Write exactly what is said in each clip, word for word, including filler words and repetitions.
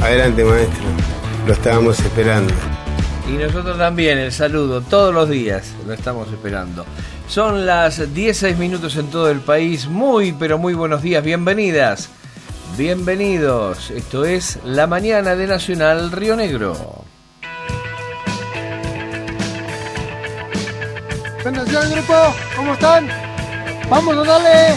Adelante, maestro. Lo estábamos esperando. Y nosotros también, el saludo, todos los días lo estamos esperando. Son las dieciséis minutos en todo el país. Muy, pero muy buenos días. Bienvenidas, bienvenidos. Esto es La Mañana de Nacional Río Negro. Buenos días, grupo. ¿Cómo están? ¡Vamos a darle!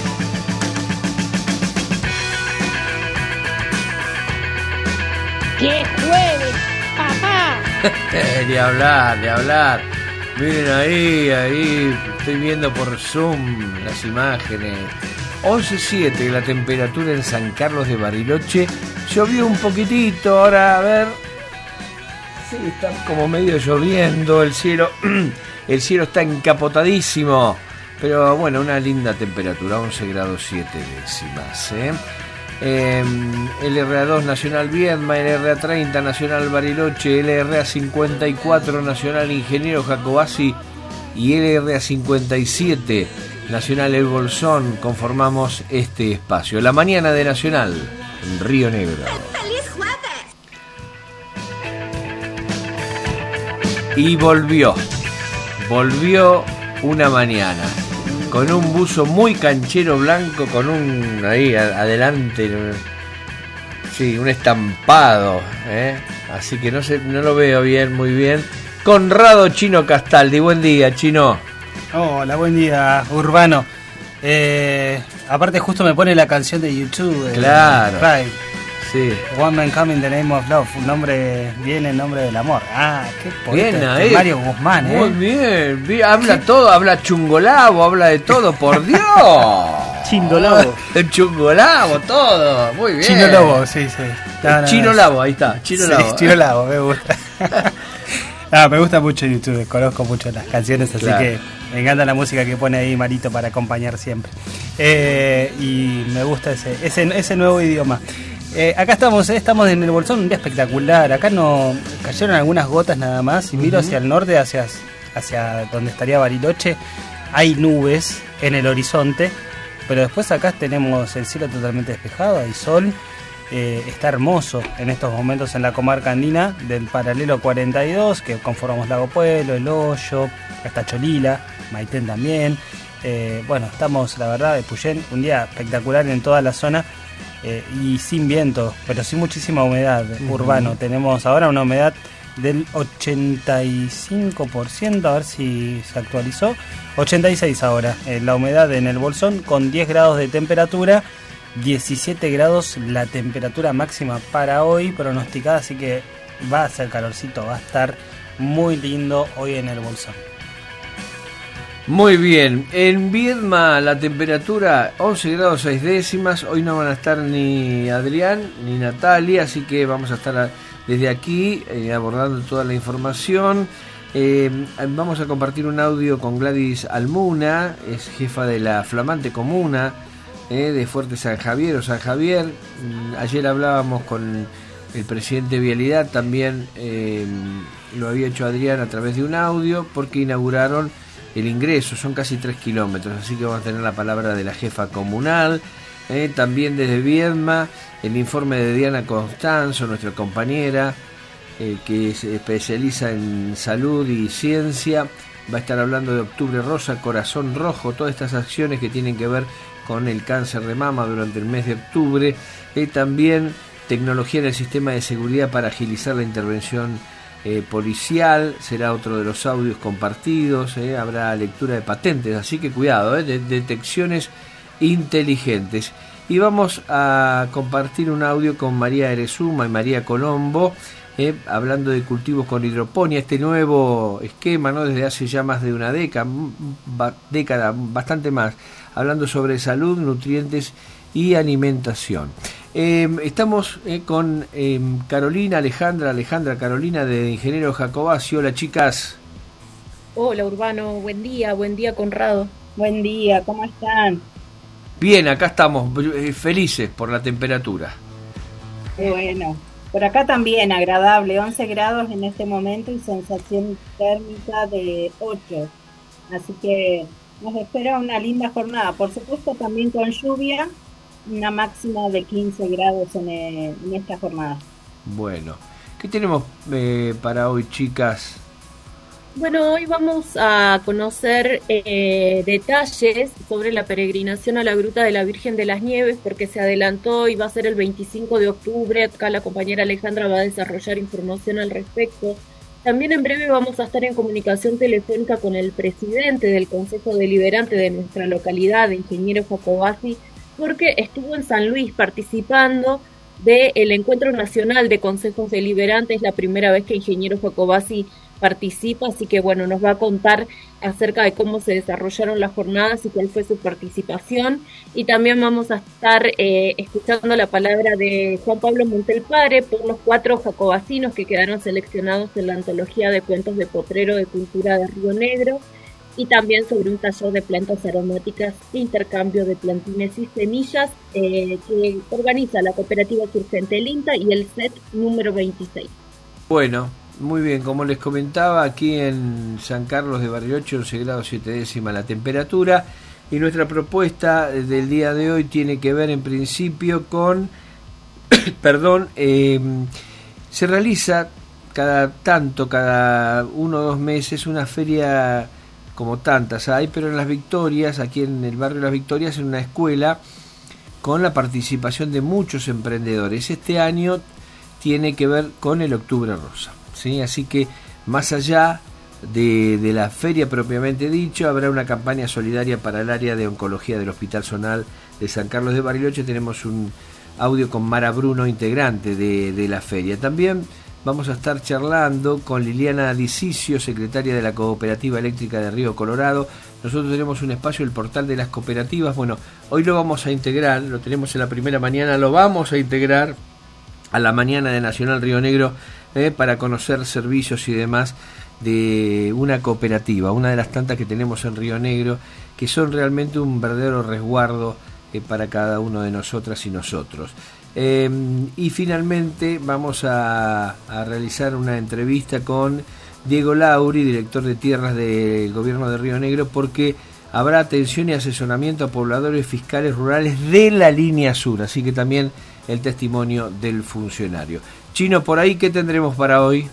¡Qué jueves, papá! De hablar, de hablar. Miren ahí, ahí, estoy viendo por Zoom las imágenes. once siete la temperatura en San Carlos de Bariloche. Llovió un poquitito, ahora a ver. Sí, está como medio lloviendo, el cielo, el cielo está encapotadísimo. Pero bueno, una linda temperatura, once grados siete décimas, ¿eh? Eh, L R A dos Nacional Viedma, L R A treinta Nacional Bariloche, L R A cincuenta y cuatro Nacional Ingeniero Jacobasi y L R A cincuenta y siete Nacional El Bolsón conformamos este espacio. La mañana de Nacional en Río Negro. ¡Feliz jueves! Y volvió, volvió una mañana con un buzo muy canchero blanco, con un ahí adelante, sí, un estampado, ¿eh? Así que no sé, no lo veo bien, muy bien. Conrado Chino Castaldi, buen día, Chino. Hola, buen día, Urbano. Eh, aparte justo me pone la canción de YouTube. Eh, claro. Right. Sí. One Man Come in the Name of Love, un nombre viene en nombre del amor. Ah, qué poeta. Bien, este ahí. Mario Guzmán, ¿eh? Muy bien, bien. Habla ¿Qué? todo, habla chungolabo, habla de todo, por Dios. Chindolabo. Chungolabo, todo, muy bien. Chino Lobo, sí, sí. No, no, Chino no. Labo, ahí está, Chino Sí, Labo. Chino Labo, me gusta. Ah, me gusta mucho YouTube, conozco mucho las canciones, así Claro. que me encanta la música que pone ahí Marito para acompañar siempre. Eh, y me gusta ese, ese, ese nuevo idioma. Eh, acá estamos, eh, estamos en el Bolsón, un día espectacular. Acá no cayeron algunas gotas nada más. Y miro Uh-huh. hacia el norte, hacia, hacia donde estaría Bariloche. Hay nubes en el horizonte, pero después acá tenemos el cielo totalmente despejado, hay sol. Eh, está hermoso en estos momentos en la comarca andina del paralelo cuarenta y dos, que conformamos Lago Pueblo, El Hoyo, hasta Cholila, Maitén también. Eh, bueno, estamos, la verdad, de Puyén, un día espectacular en toda la zona. Eh, y sin viento, pero sin muchísima humedad. Uh-huh. Urbano. Tenemos ahora una humedad del ochenta y cinco por ciento, a ver si se actualizó. ochenta y seis ahora, eh, la humedad en el Bolsón, con diez grados de temperatura, diecisiete grados la temperatura máxima para hoy pronosticada, así que va a ser calorcito, va a estar muy lindo hoy en el Bolsón. Muy bien, en Viedma la temperatura once grados seis décimas, hoy no van a estar ni Adrián ni Natalia, así que vamos a estar a, desde aquí eh, abordando toda la información. Eh, vamos a compartir un audio con Gladys Almuna, es jefa de la flamante comuna eh, de Fuerte San Javier o San Javier. Ayer hablábamos con el presidente de Vialidad, también eh, lo había hecho Adrián a través de un audio, porque inauguraron el ingreso, son casi tres kilómetros, así que vamos a tener la palabra de la jefa comunal. Eh, también desde Viedma, el informe de Diana Constanzo, nuestra compañera, eh, que se especializa en salud y ciencia, va a estar hablando de Octubre Rosa, Corazón Rojo, todas estas acciones que tienen que ver con el cáncer de mama durante el mes de octubre. Eh, también tecnología en el sistema de seguridad para agilizar la intervención Eh, policial, será otro de los audios compartidos, eh, habrá lectura de patentes, así que cuidado, eh, de, detecciones inteligentes. Y vamos a compartir un audio con María Erezuma y María Colombo, eh, hablando de cultivos con hidroponía, este nuevo esquema, ¿no? Desde hace ya más de una década, ba, década, bastante más, hablando sobre salud, nutrientes y alimentación. Eh, estamos eh, con eh, Carolina, Alejandra, Alejandra, Carolina de Ingeniero Jacobasi. Hola, chicas. Hola, Urbano, buen día, buen día, Conrado. Buen día, ¿cómo están? Bien, acá estamos eh, felices por la temperatura. Qué bueno. Por acá también agradable, once grados en este momento y sensación térmica de ocho. Así que nos espera una linda jornada. Por supuesto también con lluvia, una máxima de quince grados en, el, en esta jornada. Bueno, ¿qué tenemos eh, para hoy, chicas? Bueno, hoy vamos a conocer eh, detalles sobre la peregrinación a la Gruta de la Virgen de las Nieves, porque se adelantó y va a ser el veinticinco de octubre. Acá la compañera Alejandra va a desarrollar información al respecto. También en breve vamos a estar en comunicación telefónica con el presidente del Consejo Deliberante de nuestra localidad, el ingeniero Jacobasi, porque estuvo en San Luis participando del Encuentro Nacional de Consejos Deliberantes. Es la primera vez que ingeniero Jacobasi participa, así que bueno, nos va a contar acerca de cómo se desarrollaron las jornadas y cuál fue su participación. Y también vamos a estar eh, escuchando la palabra de Juan Pablo Montelpare por los cuatro jacobasinos que quedaron seleccionados en la antología de cuentos de Potrero de Cultura de Río Negro, y también sobre un taller de plantas aromáticas e intercambio de plantines y semillas eh, que organiza la cooperativa Surgente El INTA y el S E T número veintiséis. Bueno, muy bien, como les comentaba, aquí en San Carlos de Bariloche, once grados siete décimas la temperatura, y nuestra propuesta del día de hoy tiene que ver en principio con, perdón, eh, se realiza cada tanto, cada uno o dos meses, una feria, como tantas hay, pero en Las Victorias, aquí en el barrio Las Victorias, en una escuela, con la participación de muchos emprendedores. Este año tiene que ver con el Octubre Rosa, ¿sí? Así que más allá de, de la feria propiamente dicho, habrá una campaña solidaria para el área de oncología del Hospital Zonal de San Carlos de Bariloche. Tenemos un audio con Mara Bruno, integrante de, de la feria. También vamos a estar charlando con Liliana Dicicio, secretaria de la Cooperativa Eléctrica de Río Colorado. Nosotros tenemos un espacio, el portal de las cooperativas. Bueno, hoy lo vamos a integrar, lo tenemos en la primera mañana, lo vamos a integrar a la mañana de Nacional Río Negro eh, para conocer servicios y demás de una cooperativa, una de las tantas que tenemos en Río Negro, que son realmente un verdadero resguardo eh, para cada uno de nosotras y nosotros. Eh, y finalmente vamos a, a realizar una entrevista con Diego Lauri, director de tierras del gobierno de Río Negro, porque habrá atención y asesoramiento a pobladores fiscales rurales de la línea sur, así que también el testimonio del funcionario. Chino, por ahí, ¿qué tendremos para hoy?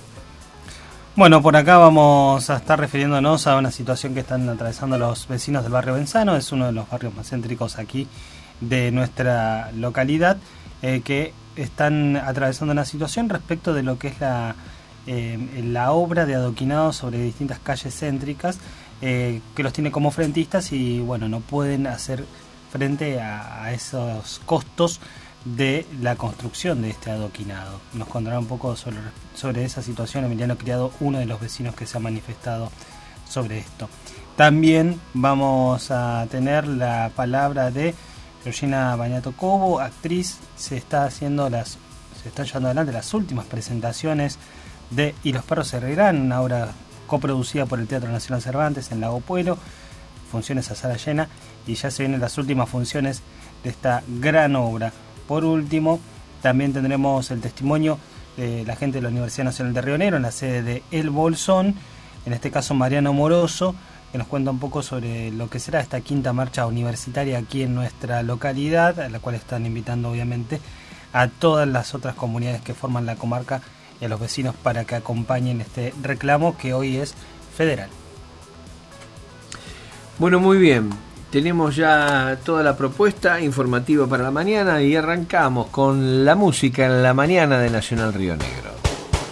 Bueno, por acá vamos a estar refiriéndonos a una situación que están atravesando los vecinos del barrio Benzano. Es uno de los barrios más céntricos aquí de nuestra localidad, eh, que están atravesando una situación respecto de lo que es la, eh, la obra de adoquinado sobre distintas calles céntricas, eh, que los tiene como frentistas y bueno, no pueden hacer frente a, a esos costos de la construcción de este adoquinado. Nos contará un poco sobre, sobre esa situación Emiliano Criado, uno de los vecinos que se ha manifestado sobre esto. También vamos a tener la palabra de Georgina Bañato Cobo, actriz. Se está haciendo las, se están llevando adelante las últimas presentaciones de Y los perros se reirán, una obra coproducida por el Teatro Nacional Cervantes en Lago Puelo, funciones a sala llena, y ya se vienen las últimas funciones de esta gran obra. Por último, también tendremos el testimonio de la gente de la Universidad Nacional de Río Negro en la sede de El Bolsón, en este caso Mariano Moroso, que nos cuenta un poco sobre lo que será esta quinta marcha universitaria aquí en nuestra localidad, a la cual están invitando obviamente a todas las otras comunidades que forman la comarca y a los vecinos para que acompañen este reclamo que hoy es federal. Bueno, muy bien. Tenemos ya toda la propuesta informativa para la mañana y arrancamos con la música en la mañana de Nacional Río Negro.